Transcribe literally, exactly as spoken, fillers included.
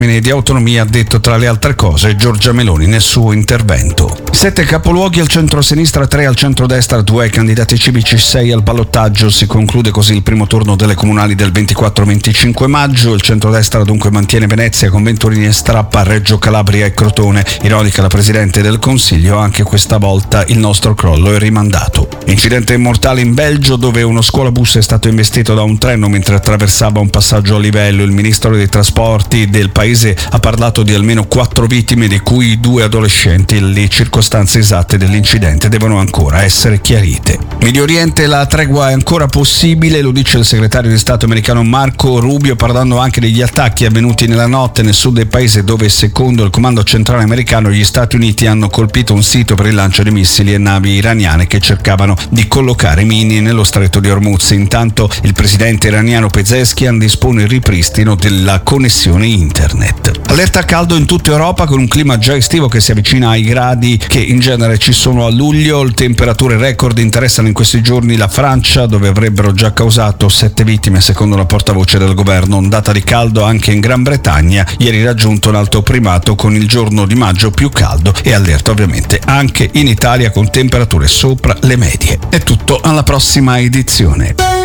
di autonomia, ha detto tra le altre cose Giorgia Meloni nel suo intervento. Sette capoluoghi al centro-sinistra, tre al centro-destra, due ai candidati civici, sei al ballottaggio. Si conclude così il primo turno delle comunali del ventiquattro venticinque maggio. Il centrodestra dunque mantiene Venezia con Venturini e Strappa, Reggio Calabria e Crotone. Ironica la Presidente del Consiglio, anche questa volta il nostro crollo è rimandato. Incidente mortale in Belgio, dove uno scuolabus è stato investito da un treno mentre attraversava un passaggio a livello. Il ministro dei trasporti del paese ha parlato di almeno quattro vittime, di cui due adolescenti. Le circostanze esatte dell'incidente devono ancora essere chiarite. Medio Oriente, la tregua è ancora possibile, lo dice il segretario di Stato americano Marco Rubio, parlando anche degli attacchi avvenuti nella notte nel sud del paese, dove secondo il comando centrale americano gli Stati Uniti hanno colpito un sito per il lancio di missili e navi iraniane che cercavano di collocare mine nello stretto di Hormuz. Intanto il presidente iraniano Pezeshkian dispone il ripristino della connessione internet. Allerta caldo in tutta Europa, con un clima già estivo che si avvicina ai gradi che in genere ci sono a luglio. Le temperature record interessano in questi giorni la Francia, dove avrebbero già causato sette vittime secondo la portavoce del governo. Ondata di caldo anche in Gran Bretagna, ieri raggiunto un alto primato con il giorno di maggio più caldo, e allerta ovviamente anche in Italia con temperature sopra le medie. È tutto, alla prossima edizione.